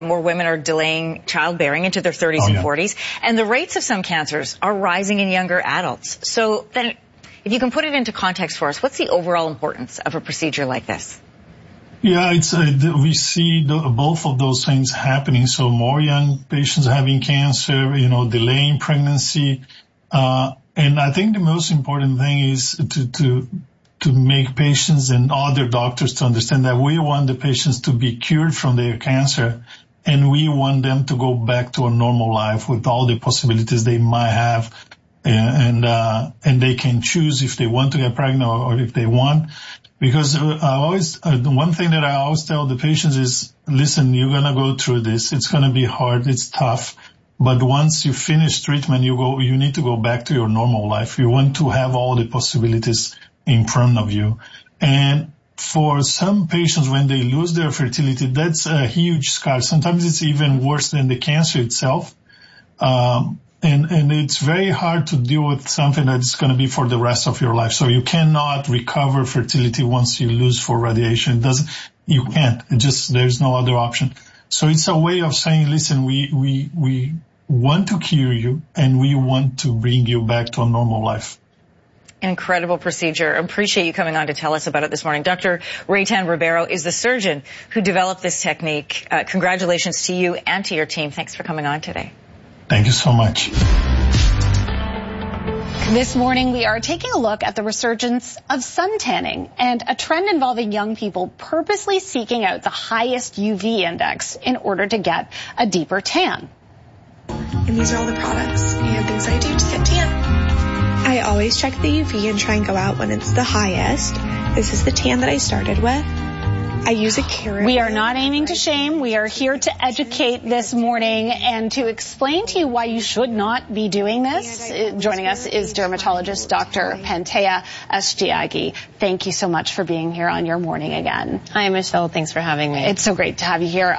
More women are delaying childbearing into their 30s and 40s, and the rates of some cancers are rising in younger adults. So then, if you can put it into context for us, what's the overall importance of a procedure like this? Yeah, we see both of those things happening. So more young patients having cancer, delaying pregnancy. And I think the most important thing is to make patients and other doctors to understand that we want the patients to be cured from their cancer, and we want them to go back to a normal life with all the possibilities they might have. And they can choose if they want to get pregnant or if they want. Because one thing that I always tell the patients is, listen, you're going to go through this. It's going to be hard. It's tough. But once you finish treatment, you need to go back to your normal life. You want to have all the possibilities in front of you. And for some patients, when they lose their fertility, that's a huge scar. Sometimes it's even worse than the cancer itself. And it's very hard to deal with something that's going to be for the rest of your life. So you cannot recover fertility once you lose for radiation. You can't. There's no other option. So it's a way of saying, listen, we want to cure you and we want to bring you back to a normal life. Incredible procedure. Appreciate you coming on to tell us about it this morning. Dr. Reitan Ribeiro is the surgeon who developed this technique. Congratulations to you and to your team. Thanks for coming on today. Thank you so much. This morning, we are taking a look at the resurgence of sun tanning and a trend involving young people purposely seeking out the highest UV index in order to get a deeper tan. And these are all the products and things I do to get tan. I always check the UV and try and go out when it's the highest. This is the tan that I started with. I use a carrot. We are not aiming to shame. We are here to educate this morning and to explain to you why you should not be doing this. Joining us is dermatologist Dr. Pantea Estiagi. Thank you so much for being here on your morning again. Hi, Michelle. Thanks for having me. It's so great to have you here.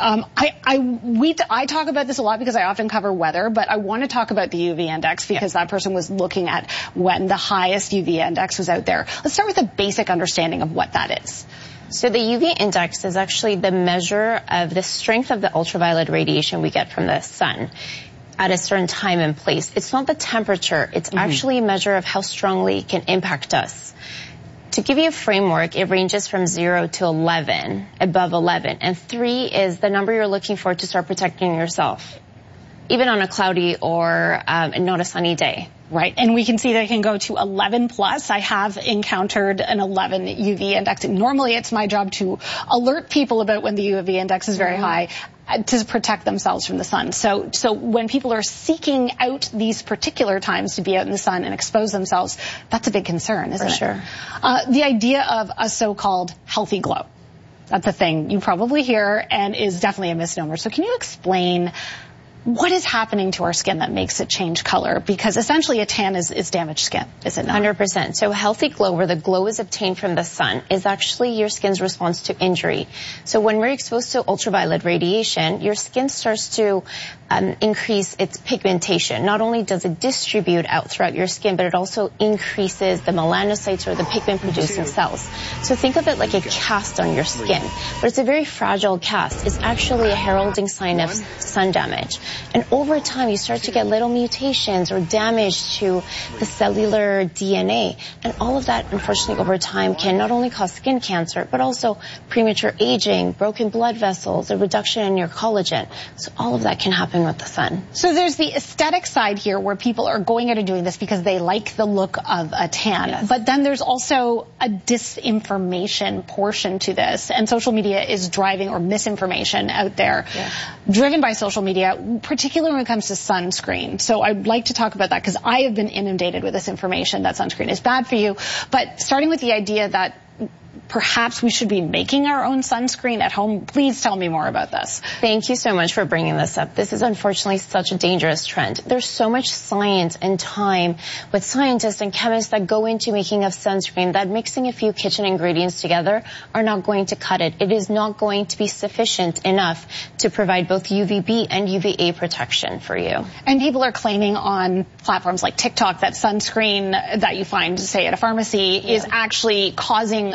I talk about this a lot because I often cover weather, but I want to talk about the UV index because that person was looking at when the highest UV index was out there. Let's start with a basic understanding of what that is. So the UV index is actually the measure of the strength of the ultraviolet radiation we get from the sun at a certain time and place. It's not the temperature. It's actually a measure of how strongly it can impact us. To give you a framework, it ranges from 0 to 11, above 11. And 3 is the number you're looking for to start protecting yourself, even on a cloudy or not a sunny day. Right, and we can see that it can go to 11 plus. I have encountered an 11 UV index. Normally, it's my job to alert people about when the UV index is very high to protect themselves from the sun. So when people are seeking out these particular times to be out in the sun and expose themselves, that's a big concern, isn't it? For sure. The idea of a so-called healthy glow. That's a thing you probably hear and is definitely a misnomer. So can you explain what is happening to our skin that makes it change color? Because essentially a tan is damaged skin, is it not? 100%. So healthy glow, where the glow is obtained from the sun, is actually your skin's response to injury. So when we're exposed to ultraviolet radiation, your skin starts to increase its pigmentation. Not only does it distribute out throughout your skin, but it also increases the melanocytes or the pigment-producing cells. So think of it like a cast on your skin. But it's a very fragile cast. It's actually a heralding sign of sun damage. And over time, you start to get little mutations or damage to the cellular DNA. And all of that, unfortunately, over time can not only cause skin cancer, but also premature aging, broken blood vessels, a reduction in your collagen. So all of that can happen with the sun. So there's the aesthetic side here where people are going out and doing this because they like the look of a tan. Yes. But then there's also a disinformation portion to this. And social media is driving, or misinformation out there, driven by social media, particularly when it comes to sunscreen. So I'd like to talk about that because I have been inundated with this information that sunscreen is bad for you. But starting with the idea that perhaps we should be making our own sunscreen at home. Please tell me more about this. Thank you so much for bringing this up. This is unfortunately such a dangerous trend. There's so much science and time with scientists and chemists that go into making of sunscreen that mixing a few kitchen ingredients together are not going to cut it. It is not going to be sufficient enough to provide both UVB and UVA protection for you. And people are claiming on platforms like TikTok that sunscreen that you find, say, at a pharmacy is actually causing vitamin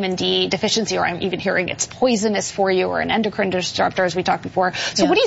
vitamin D deficiency, or I'm even hearing it's poisonous for you, or an endocrine disruptor, as we talked before. So what do you